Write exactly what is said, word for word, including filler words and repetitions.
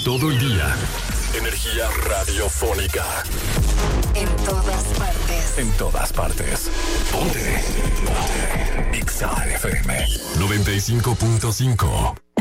Todo el día. Energía radiofónica. En todas partes. En todas partes. Ponte. Ponte. Exa F M noventa y cinco punto cinco.